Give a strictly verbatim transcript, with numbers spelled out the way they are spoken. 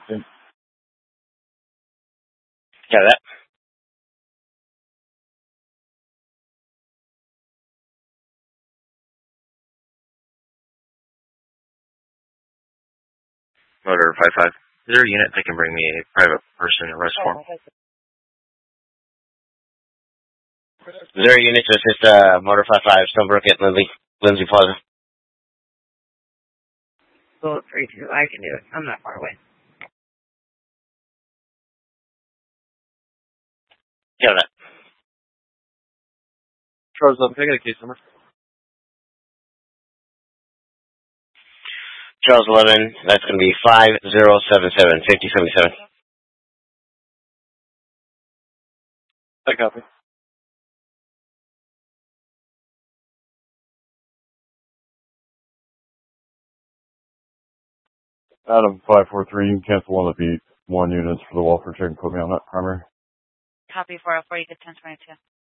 Yeah, that. Motor five five. Is there a unit that can bring me a private person arrest form? Is there a unit to assist uh, Motor five five, Stonebrook at Lindsay, Lindsay Plaza? Bullet three two, I can do it. I'm not far away. Yeah, that. Charles, up. Can I get a case number? Charles eleven, that's going to be five zero seven seven, fifty seventy-seven. I copy. Adam five four three, you can cancel one of the one units for the welfare check and put me on that primary. Copy four oh four, you get ten twenty-two.